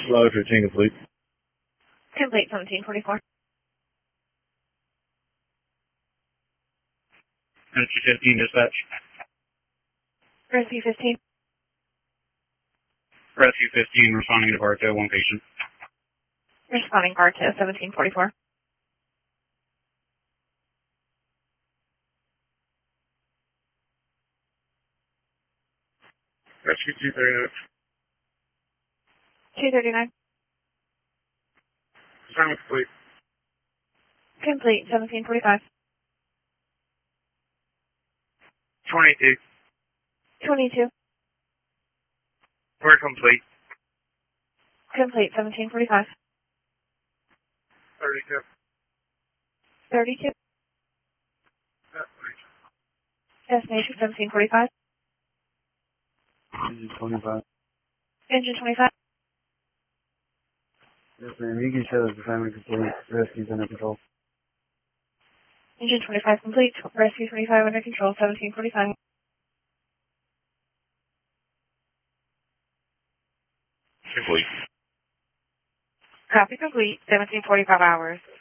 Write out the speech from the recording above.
Load 15 complete. Complete 1744. Rescue 15 dispatch. Rescue 15. Rescue 15 responding to Bartow, one patient. Responding Bartow, 1744. Rescue 239. 239. Assignment complete. Complete 1745. 22. 22. We're complete. Complete 1745. 32. 32. Destination 1745. Engine 25. Engine 25. Yes, ma'am. You can show us the assignment complete. Rescue's under control. Engine 25 complete. Rescue 25 under control, 1745. Complete. Copy complete, 1745 hours.